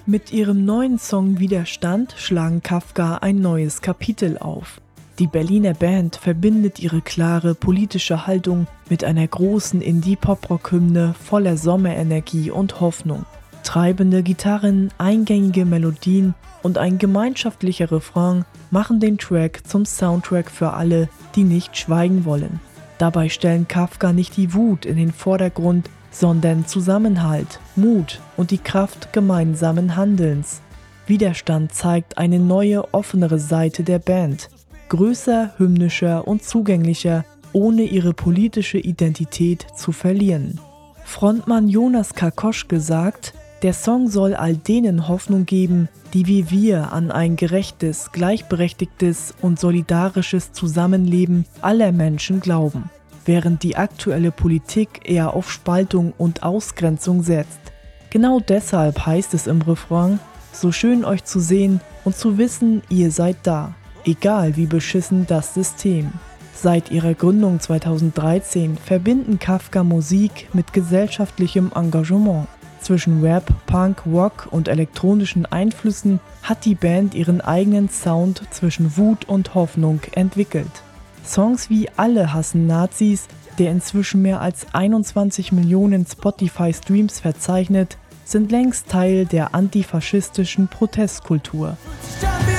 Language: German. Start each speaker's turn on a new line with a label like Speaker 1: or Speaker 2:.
Speaker 1: Mit ihrem neuen Song Widerstand schlagen Kafka ein neues Kapitel auf. Die Berliner Band verbindet ihre klare politische Haltung mit einer großen Indie-Pop-Rock-Hymne voller Sommerenergie und Hoffnung. Treibende Gitarren, eingängige Melodien und ein gemeinschaftlicher Refrain machen den Track zum Soundtrack für alle, die nicht schweigen wollen. Dabei stellen Kafka nicht die Wut in den Vordergrund, sondern Zusammenhalt, Mut und die Kraft gemeinsamen Handelns. Widerstand zeigt eine neue, offenere Seite der Band. Größer, hymnischer und zugänglicher, ohne ihre politische Identität zu verlieren. Frontmann Jonas Karkoschke sagt, der Song soll all denen Hoffnung geben, die wie wir an ein gerechtes, gleichberechtigtes und solidarisches Zusammenleben aller Menschen glauben, während die aktuelle Politik eher auf Spaltung und Ausgrenzung setzt. Genau deshalb heißt es im Refrain, so schön euch zu sehen und zu wissen, ihr seid da, egal wie beschissen das System. Seit ihrer Gründung 2013 verbinden Kafka Musik mit gesellschaftlichem Engagement. Zwischen Rap, Punk, Rock und elektronischen Einflüssen hat die Band ihren eigenen Sound zwischen Wut und Hoffnung entwickelt. Songs wie Alle hassen Nazis, der inzwischen mehr als 21 Millionen Spotify-Streams verzeichnet, sind längst Teil der antifaschistischen Protestkultur.